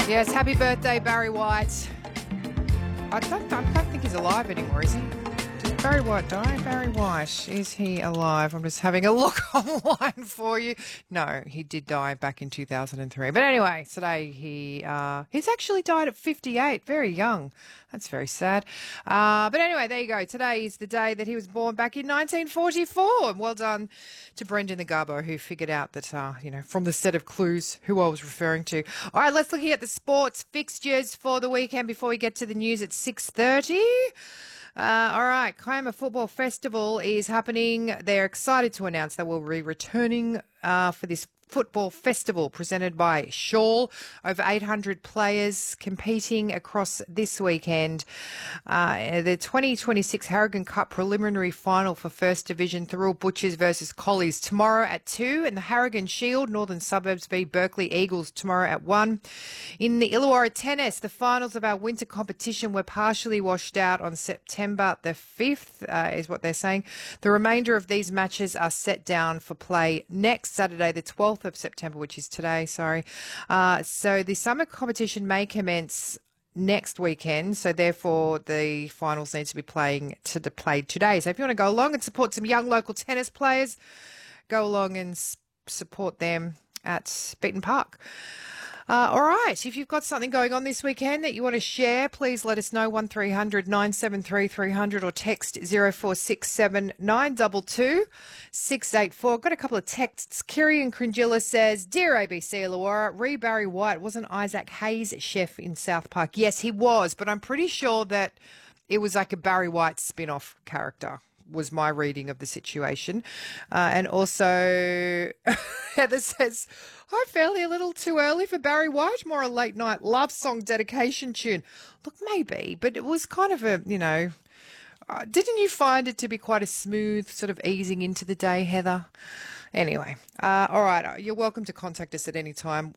Yes, happy birthday, Barry White. I don't think he's alive anymore, is he? Did Barry White die? Barry White, is he alive? I'm just having a look online for you. No, he did die back in 2003. But anyway, today he's actually died at 58, very young. That's very sad. But anyway, there you go. Today is the day that he was born back in 1944. And well done to Brendan the Garbo, who figured out that, from the set of clues who I was referring to. All right, let's look at the sports fixtures for the weekend before we get to the news at 6:30. All right, Kiama Football Festival is happening. They're excited to announce that we'll be returning for this football festival presented by Shawl. Over 800 players competing across this weekend. The 2026 Harrigan Cup preliminary final for First Division, Thurl Butchers versus Collies tomorrow at 2, and the Harrigan Shield, Northern Suburbs v Berkeley Eagles tomorrow at 1. In the Illawarra Tennis, the finals of our winter competition were partially washed out on September the 5th, is what they're saying. The remainder of these matches are set down for play next Saturday, the 12th of September, which is today, sorry. So the summer competition may commence next weekend, so therefore the finals need to be played today. So if you want to go along and support some young local tennis players, go along and support them at Beaton Park. All right, if you've got something going on this weekend that you want to share, please let us know. 1300 973 300 or text 0467 922 684. Got a couple of texts. Kiri and Cringilla says, "Dear ABC Illawarra, re Barry White, wasn't Isaac Hayes chef in South Park?" Yes, he was, but I'm pretty sure that it was like a Barry White spin-off character, was my reading of the situation. And also, Heather says, "I feel a little too early for Barry White, more a late night love song dedication tune." Look, maybe, but it was kind of a, didn't you find it to be quite a smooth sort of easing into the day, Heather? Anyway, all right, you're welcome to contact us at any time.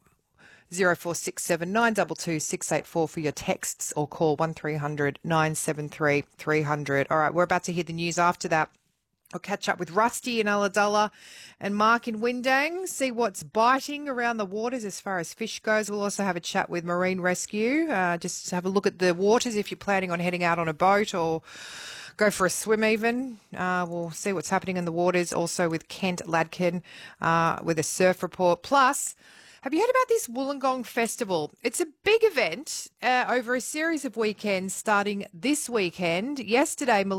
0467 922 684 for your texts, or call 1300 973 300. All right, we're about to hear the news after that. I'll catch up with Rusty in Ulladulla and Mark in Windang, see what's biting around the waters as far as fish goes. We'll also have a chat with Marine Rescue, just to have a look at the waters if you're planning on heading out on a boat or go for a swim even. We'll see what's happening in the waters. Also with Kent Ladkin with a surf report. Plus, have you heard about this Wollongong Festival? It's a big event over a series of weekends starting this weekend. Yesterday,